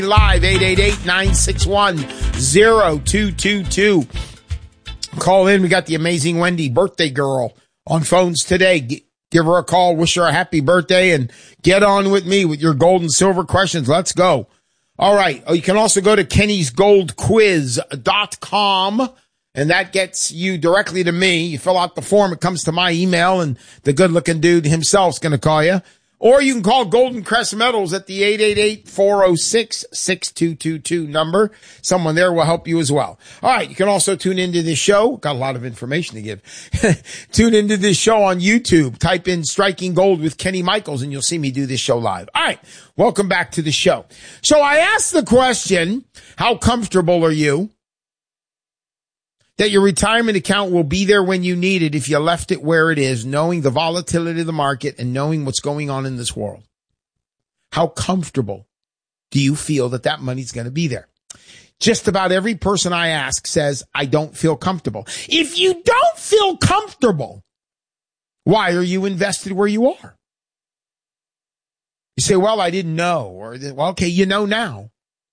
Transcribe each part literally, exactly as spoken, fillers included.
Live, eight eight eight, nine six one, zero two two two. Call in. We got the amazing Wendy, birthday girl, on phones today. G- give her a call, wish her a happy birthday, and get on with me with your gold and silver questions. Let's go. All right. Oh, you can also go to Kenny's Gold Quiz dot com, and that gets you directly to me. You fill out the form, it comes to my email, and the good-looking dude himself's going to call you. Or you can call Golden Crest Metals at the eight eight eight, four oh six, six two two two number. Someone there will help you as well. All right. You can also tune into this show. Got a lot of information to give. Tune into this show on YouTube. Type in Striking Gold with Kenny Michaels and you'll see me do this show live. All right. Welcome back to the show. So I asked the question, how comfortable are you that your retirement account will be there when you need it if you left it where it is, knowing the volatility of the market and knowing what's going on in this world? How comfortable do you feel that that money's going to be there? Just about every person I ask says, I don't feel comfortable. If you don't feel comfortable, why are you invested where you are? You say, well, I didn't know. Or, well, okay, you know now.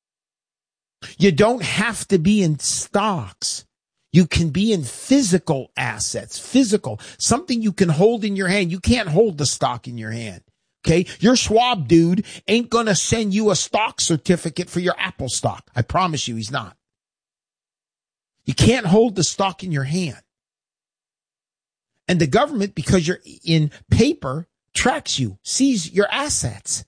You don't have to be in stocks. You can be in physical assets, physical, something you can hold in your hand. You can't hold the stock in your hand. Okay. Your Schwab dude ain't going to send you a stock certificate for your Apple stock. I promise you he's not. You can't hold the stock in your hand. And the government, because you're in paper, tracks you, sees your assets.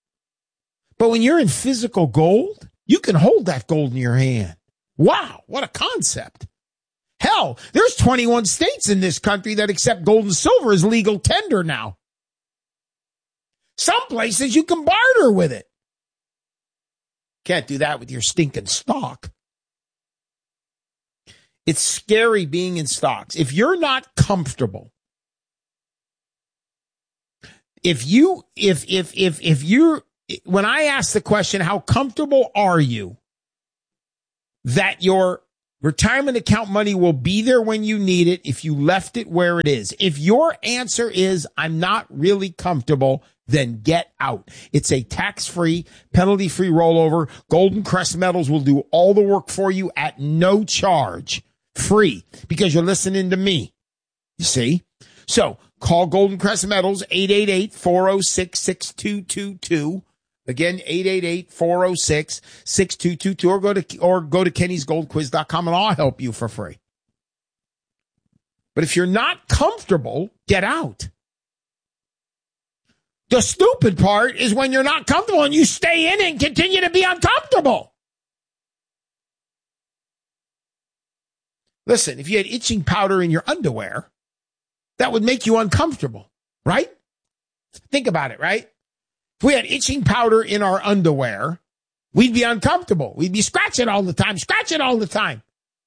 But when you're in physical gold, you can hold that gold in your hand. Wow. What a concept. Hell, there's twenty-one states in this country that accept gold and silver as legal tender now. Some places you can barter with it. Can't do that with your stinking stock. It's scary being in stocks. If you're not comfortable, if you, if, if, if, if you're, when I ask the question, how comfortable are you that your retirement account money will be there when you need it if you left it where it is? If your answer is, I'm not really comfortable, then get out. It's a tax-free, penalty-free rollover. Golden Crest Metals will do all the work for you at no charge. Free, because you're listening to me. You see? So call Golden Crest Metals, eight eight eight, four oh six, six two two two. Again, eight eight eight, four oh six, six two two two, or go to, or go to Kenny's Gold Quiz dot com and I'll help you for free. But if you're not comfortable, get out. The stupid part is when you're not comfortable and you stay in and continue to be uncomfortable. Listen, if you had itching powder in your underwear, that would make you uncomfortable, right? Think about it, right? If we had itching powder in our underwear, we'd be uncomfortable. We'd be scratching all the time, scratching all the time.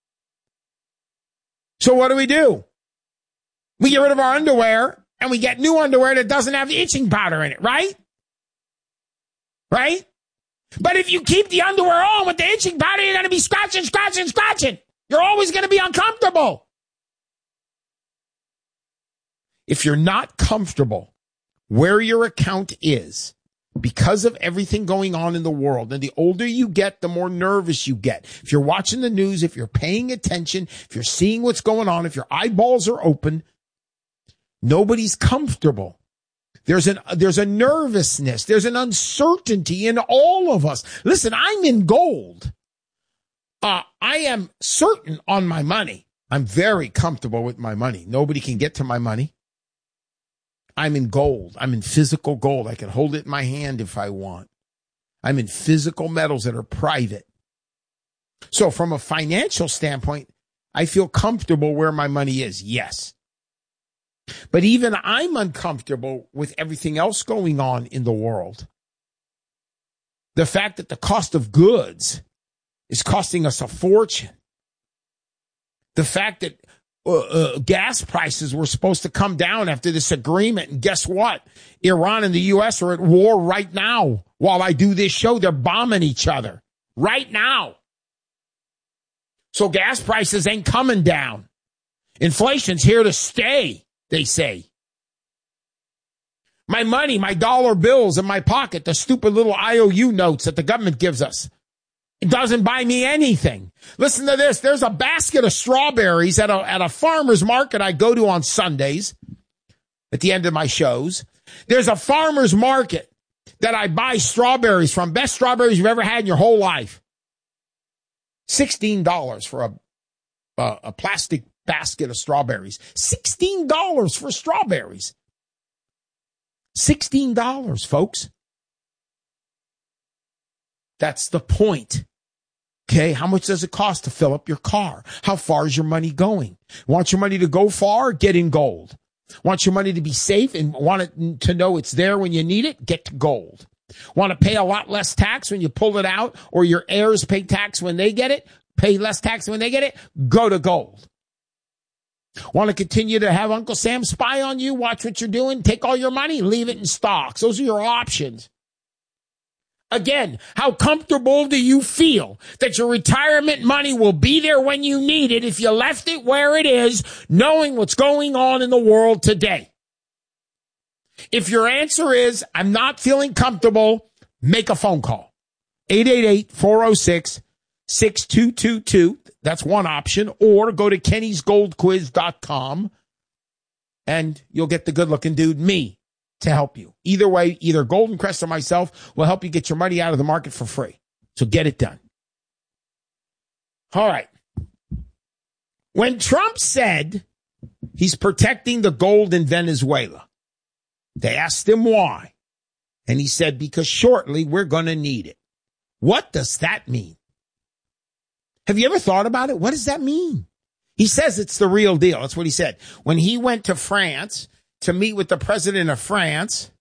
So what do we do? We get rid of our underwear and we get new underwear that doesn't have the itching powder in it, right? Right? But if you keep the underwear on with the itching powder, you're going to be scratching, scratching, scratching. You're always going to be uncomfortable. If you're not comfortable where your account is, because of everything going on in the world, and the older you get, the more nervous you get. If you're watching the news, if you're paying attention, if you're seeing what's going on, if your eyeballs are open, nobody's comfortable. There's an, there's a nervousness. There's an uncertainty in all of us. Listen, I'm in gold. Uh, I am certain on my money. I'm very comfortable with my money. Nobody can get to my money. I'm in gold. I'm in physical gold. I can hold it in my hand if I want. I'm in physical metals that are private. So from a financial standpoint, I feel comfortable where my money is. Yes. But even I'm uncomfortable with everything else going on in the world. The fact that the cost of goods is costing us a fortune. The fact that uh, uh, gas prices were supposed to come down after this agreement. And guess what? Iran and the U S are at war right now. While I do this show, they're bombing each other right now. So gas prices ain't coming down. Inflation's here to stay, they say. My money, my dollar bills in my pocket, the stupid little I O U notes that the government gives us. It doesn't buy me anything. Listen to this. There's a basket of strawberries at a, at a farmer's market I go to on Sundays at the end of my shows. There's a farmer's market that I buy strawberries from. Best strawberries you've ever had in your whole life. sixteen dollars for a, a, a plastic basket of strawberries. sixteen dollars for strawberries. sixteen dollars, folks. That's the point. Okay, how much does it cost to fill up your car? How far is your money going? Want your money to go far? Get in gold. Want your money to be safe and want it to know it's there when you need it? Get to gold. Want to pay a lot less tax when you pull it out, or your heirs pay tax when they get it? Pay less tax when they get it? Go to gold. Want to continue to have Uncle Sam spy on you? Watch what you're doing? Take all your money? Leave it in stocks. Those are your options. Again, how comfortable do you feel that your retirement money will be there when you need it if you left it where it is, knowing what's going on in the world today? If your answer is, I'm not feeling comfortable, make a phone call. eight eight eight, four oh six, six two two two. That's one option. Or go to kennys gold quiz dot com and you'll get the good-looking dude, me, to help you. Either way, either Golden Crest or myself will help you get your money out of the market for free. So get it done. All right. When Trump said he's protecting the gold in Venezuela, they asked him why. And he said, because shortly we're going to need it. What does that mean? Have you ever thought about it? What does that mean? He says it's the real deal. That's what he said. When he went to France to meet with the president of France,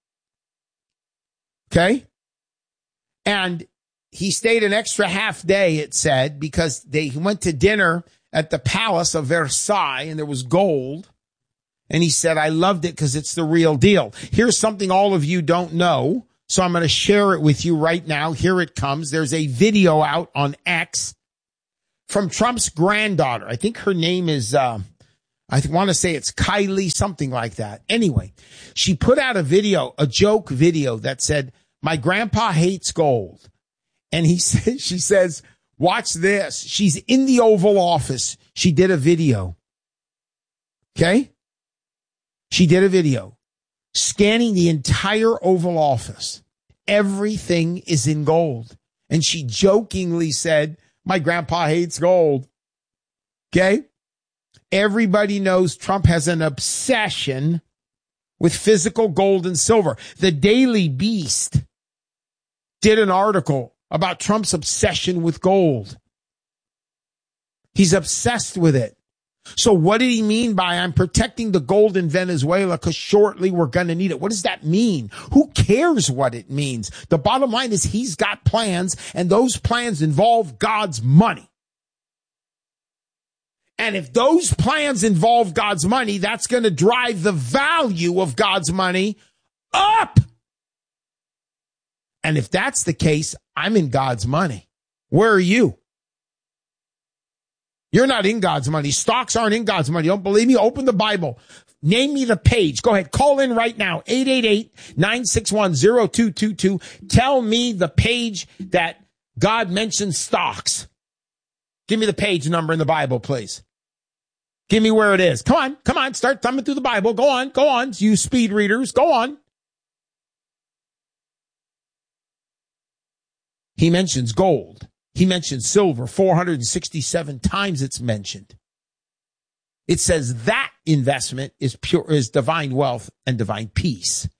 okay? And he stayed an extra half day, it said, because they went to dinner at the Palace of Versailles, and there was gold. And he said, I loved it because it's the real deal. Here's something all of you don't know, so I'm going to share it with you right now. Here it comes. There's a video out on X from Trump's granddaughter. I think her name is... Uh, I want to say it's Kylie, something like that. Anyway, she put out a video, a joke video that said, my grandpa hates gold. And he says, she says, watch this. She's in the Oval Office. She did a video. Okay? She did a video scanning the entire Oval Office. Everything is in gold. And she jokingly said, my grandpa hates gold. Okay? Everybody knows Trump has an obsession with physical gold and silver. The Daily Beast did an article about Trump's obsession with gold. He's obsessed with it. So what did he mean by I'm protecting the gold in Venezuela because shortly we're going to need it? What does that mean? Who cares what it means? The bottom line is he's got plans, and those plans involve God's money. And if those plans involve God's money, that's going to drive the value of God's money up. And if that's the case, I'm in God's money. Where are you? You're not in God's money. Stocks aren't in God's money. Don't believe me? Open the Bible. Name me the page. Go ahead. Call in right now. eight eight eight, nine six one, zero two two two. Tell me the page that God mentions stocks. Give me the page number in the Bible, please. Give me where it is. Come on. Come on. Start thumbing through the Bible. Go on. Go on. You speed readers. Go on. He mentions gold. He mentions silver. four hundred sixty-seven times it's mentioned. It says that investment is pure, is divine wealth and divine peace.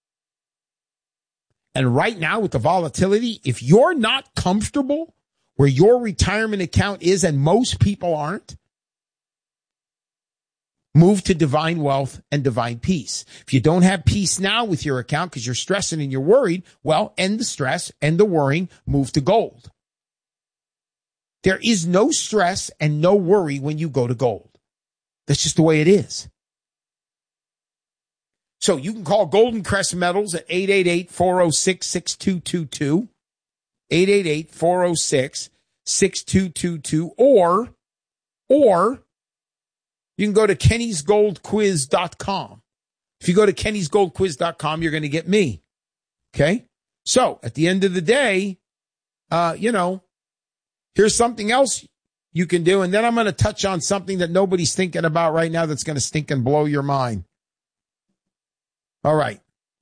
And right now with the volatility, if you're not comfortable where your retirement account is, and most people aren't, move to divine wealth and divine peace. If you don't have peace now with your account because you're stressing and you're worried, well, end the stress, end the worrying, move to gold. There is no stress and no worry when you go to gold. That's just the way it is. So you can call Golden Crest Metals at eight eight eight, four oh six, six two two two, eight eight eight, four oh six, six two two two, or, or you can go to kennys gold quiz dot com. If you go to kennys gold quiz dot com, you're going to get me. Okay? So at the end of the day, uh, you know, here's something else you can do. And then I'm going to touch on something that nobody's thinking about right now that's going to stink and blow your mind. All right.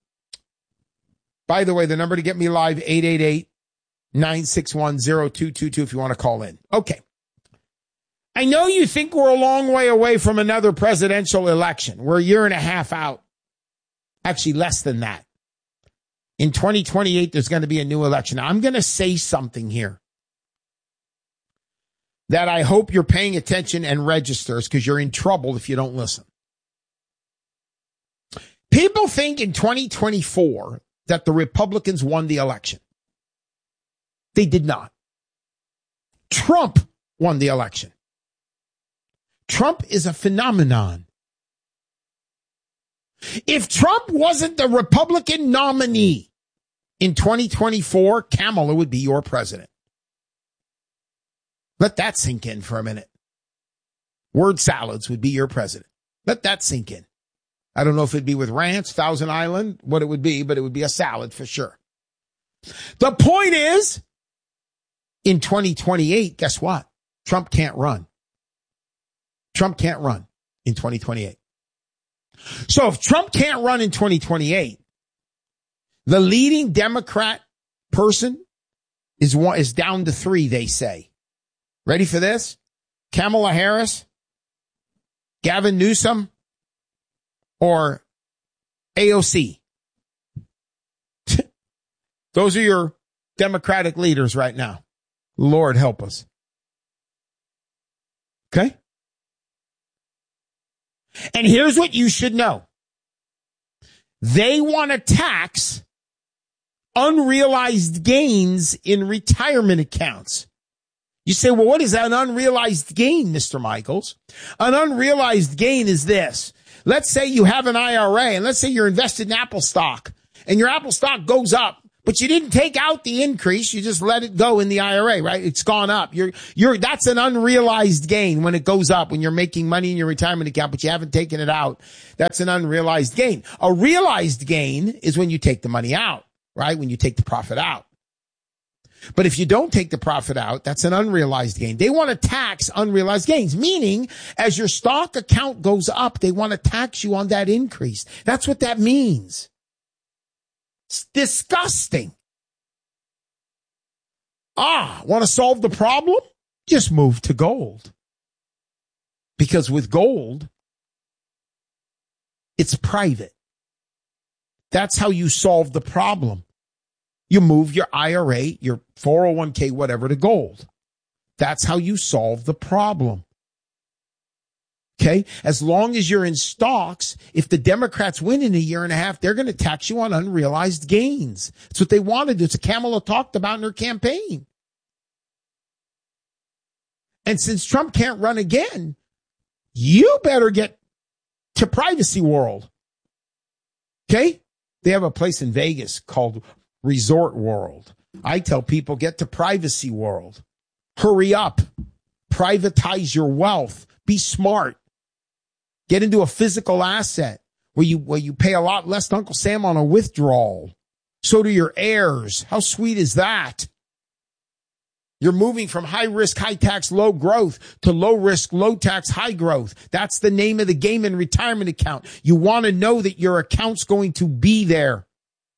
By the way, the number to get me live, eight eight eight, nine six one, zero two two two if you want to call in. Okay. I know you think we're a long way away from another presidential election. We're a year and a half out. Actually, less than that. In twenty twenty-eight, there's going to be a new election. I'm going to say something here that I hope you're paying attention and registers, because you're in trouble if you don't listen. People think in twenty twenty-four that the Republicans won the election. They did not. Trump won the election. Trump is a phenomenon. If Trump wasn't the Republican nominee in twenty twenty-four, Kamala would be your president. Let that sink in for a minute. Word salads would be your president. Let that sink in. I don't know if it'd be with ranch, Thousand Island, what it would be, but it would be a salad for sure. The point is, in twenty twenty-eight, guess what? Trump can't run. Trump can't run in twenty twenty-eight. So if Trump can't run in twenty twenty-eight, the leading Democrat person is one, is down to three, they say. Ready for this? Kamala Harris, Gavin Newsom, or A O C. Those are your Democratic leaders right now. Lord help us. Okay? And here's what you should know. They want to tax unrealized gains in retirement accounts. You say, well, what is an unrealized gain, Mister Michaels? An unrealized gain is this. Let's say you have an I R A, and let's say you're invested in Apple stock, and your Apple stock goes up, but you didn't take out the increase. You just let it go in the I R A, right? It's gone up. You're, you're, that's an unrealized gain when it goes up, when you're making money in your retirement account, but you haven't taken it out. That's an unrealized gain. A realized gain is when you take the money out, right? When you take the profit out. But if you don't take the profit out, that's an unrealized gain. They want to tax unrealized gains, meaning as your stock account goes up, they want to tax you on that increase. That's what that means. It's disgusting. Ah, want to solve the problem? Just move to gold. Because with gold, it's private. That's how you solve the problem. You move your I R A, your four oh one k, whatever, to gold. That's how you solve the problem. Okay? As long as you're in stocks, if the Democrats win in a year and a half, they're going to tax you on unrealized gains. That's what they wanted. It's what Kamala talked about in her campaign. And since Trump can't run again, you better get to Privacy World. Okay? They have a place in Vegas called Resort World. I tell people, get to Privacy World. Hurry up. Privatize your wealth. Be smart. Get into a physical asset where you, where you pay a lot less to Uncle Sam on a withdrawal. So do your heirs. How sweet is that? You're moving from high risk, high tax, low growth to low risk, low tax, high growth. That's the name of the game in retirement account. You want to know that your account's going to be there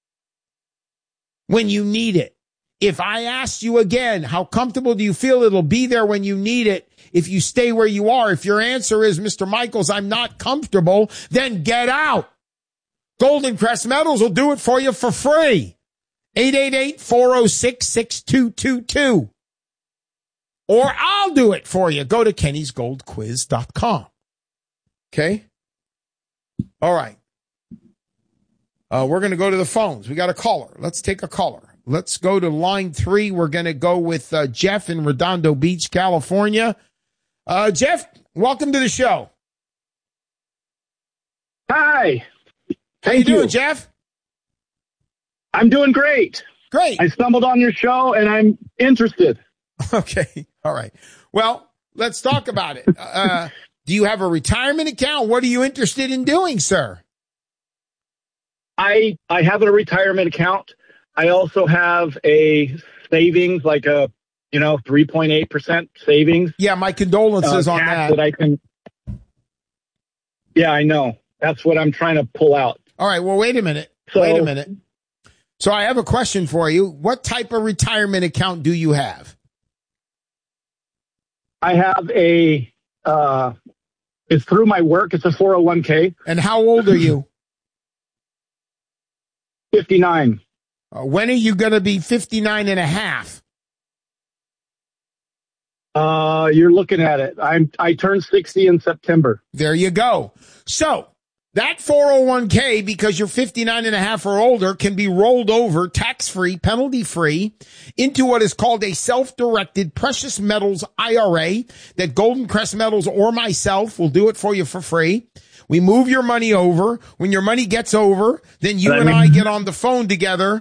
when you need it. If I asked you again, how comfortable do you feel it'll be there when you need it if you stay where you are? If your answer is, Mister Michaels, I'm not comfortable, then get out. Golden Crest Metals will do it for you for free. eight eight eight, four oh six, six two two two. Or I'll do it for you. Go to kennys gold quiz dot com. Okay? All right. Uh, we're going to go to the phones. We got a caller. Let's take a caller. Let's go to line three. We're going to go with uh, Jeff in Redondo Beach, California. Uh, Jeff, welcome to the show. Hi. How Thank you doing, you. Jeff? I'm doing great. Great. I stumbled on your show and I'm interested. Okay. All right. Well, let's talk about it. Uh, do you have a retirement account? What are you interested in doing, sir? I I have a retirement account. I also have a savings, like a you know three point eight percent savings. Yeah, my condolences uh, on cash that. that I can. Yeah, I know. That's what I'm trying to pull out. All right. Well, wait a minute. So, wait a minute. So I have a question for you. What type of retirement account do you have? I have a. Uh, it's through my work. It's a four oh one k. And how old are you? fifty-nine. Uh, when are you going to be fifty-nine and a half? Uh, you're looking at it. I'm, I turned sixty in September. There you go. So that four oh one k, because you're fifty-nine and a half or older, can be rolled over tax-free, penalty-free into what is called a self-directed precious metals I R A that Golden Crest Metals or myself will do it for you for free. We move your money over. When your money gets over, then you and I get on the phone together.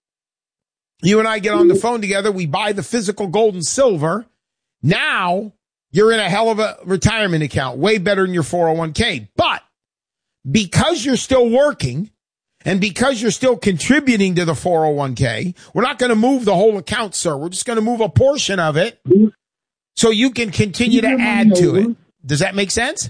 You and I get on the phone together. We buy the physical gold and silver. Now you're in a hell of a retirement account, way better than your four oh one k. But because you're still working and because you're still contributing to the four oh one k, we're not going to move the whole account, sir. We're just going to move a portion of it so you can continue to add to it. Does that make sense?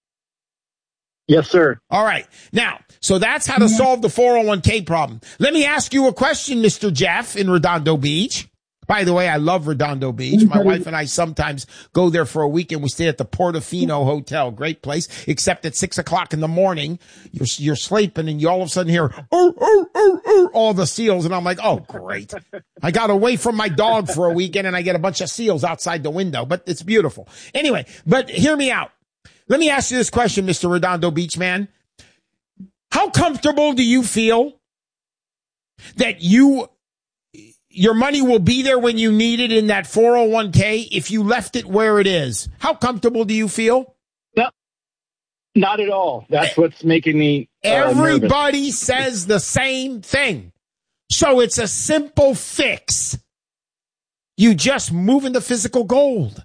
Yes, sir. All right. Now, so that's how to solve the four oh one k problem. Let me ask you a question, Mister Jeff in Redondo Beach. By the way, I love Redondo Beach. My wife and I sometimes go there for a weekend. We stay at the Portofino Hotel. Great place. Except at six o'clock in the morning, you're, you're sleeping and you all of a sudden hear, oh, oh, oh, oh, all the seals. And I'm like, oh, great. I got away from my dog for a weekend and I get a bunch of seals outside the window, but it's beautiful. Anyway, but hear me out. Let me ask you this question, Mister Redondo Beach man. How comfortable do you feel that you, your money will be there when you need it in that four oh one k if you left it where it is? How comfortable do you feel? No, not at all. That's what's making me uh, Everybody nervous. says the same thing. So it's a simple fix. You just move into physical gold.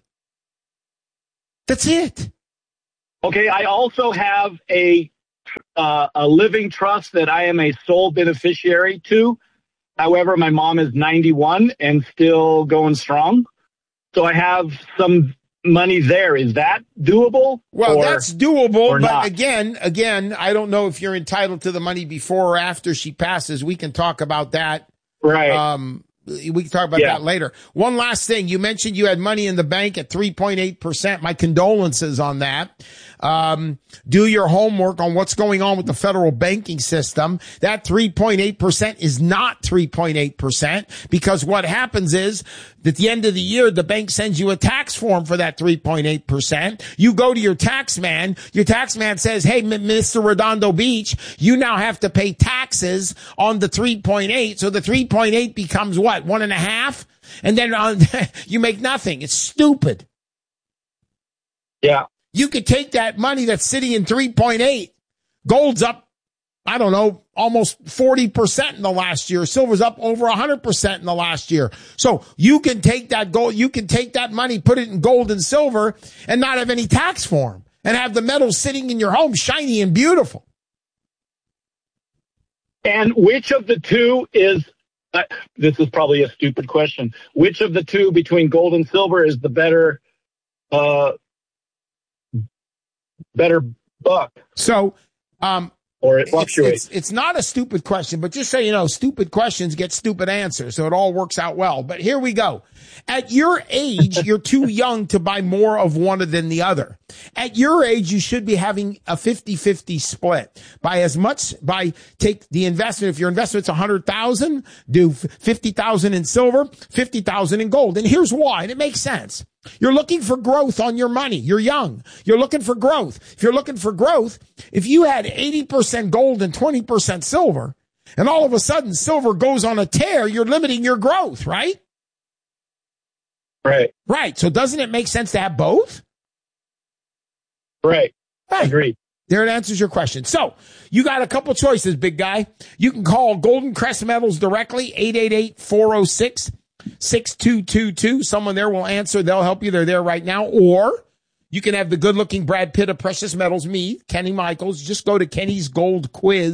That's it. Okay, I also have a uh, a living trust that I am a sole beneficiary to. However, my mom is ninety-one and still going strong. So I have some money there. Is that doable? Well, or, that's doable. But not? again, again, I don't know if you're entitled to the money before or after she passes. We can talk about that. Right. Um, we can talk about yeah. that later. One last thing. You mentioned you had money in the bank at three point eight percent. My condolences on that. Um, do your homework on what's going on with the federal banking system. That three point eight percent is not three point eight percent because what happens is at the end of the year, the bank sends you a tax form for that three point eight percent. You go to your tax man. Your tax man says, hey, Mister Redondo Beach, you now have to pay taxes on the three point eight. So the three point eight becomes what? One and a half? And then uh, you make nothing. It's stupid. Yeah. You could take that money that's sitting in three point eight. Gold's up, I don't know, almost forty percent in the last year. Silver's up over one hundred percent in the last year. So you can take that gold, you can take that money, put it in gold and silver and not have any tax form and have the metals sitting in your home shiny and beautiful. And which of the two is, uh, this is probably a stupid question, which of the two between gold and silver is the better uh better buck? So, um, or it fluctuates. It's, it's, it's not a stupid question, but just so you know, stupid questions get stupid answers. So it all works out well. But here we go. At your age, you're too young to buy more of one than the other. At your age, you should be having a fifty-fifty split. Buy as much, by take the investment. If your investment's one hundred thousand, do fifty thousand in silver, fifty thousand in gold. And here's why. And it makes sense. You're looking for growth on your money. You're young. You're looking for growth. If you're looking for growth, if you had eighty percent gold and twenty percent silver, and all of a sudden silver goes on a tear, you're limiting your growth, right? Right. Right. So doesn't it make sense to have both? Right. Right. Agreed. There it answers your question. So you got a couple choices, big guy. You can call Golden Crest Metals directly, eight eight eight, four oh six, six two two two. Someone there will answer. They'll help you. They're there right now. Or you can have the good-looking Brad Pitt of Precious Metals, me, Kenny Michaels. Just go to kennys gold quiz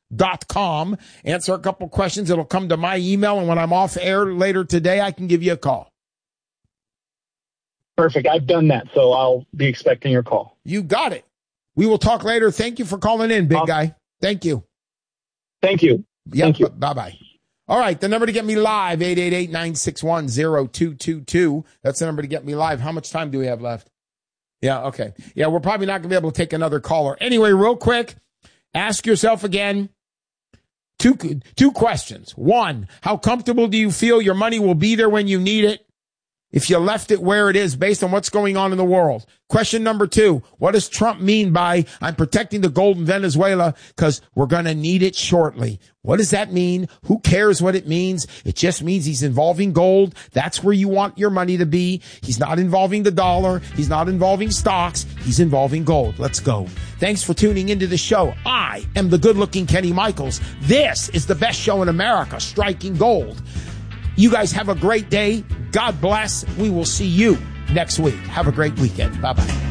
dot com. Answer a couple questions. It'll come to my email, and when I'm off air later today, I can give you a call. Perfect. I've done that, so I'll be expecting your call. You got it. We will talk later. Thank you for calling in, big awesome. guy. Thank you. Thank you. Yep, Thank you. Bye-bye. All right, the number to get me live, eight eight eight, nine six one, zero two two two. That's the number to get me live. How much time do we have left? Yeah, okay. Yeah, we're probably not going to be able to take another caller. Anyway, real quick, ask yourself again two, two questions. One, how comfortable do you feel your money will be there when you need it if you left it where it is based on what's going on in the world? Question number two, what does Trump mean by I'm protecting the gold in Venezuela because we're going to need it shortly? What does that mean? Who cares what it means? It just means he's involving gold. That's where you want your money to be. He's not involving the dollar. He's not involving stocks. He's involving gold. Let's go. Thanks for tuning into the show. I am the good-looking Kenny Michaels. This is the best show in America, Striking Gold. You guys have a great day. God bless. We will see you next week. Have a great weekend. Bye-bye.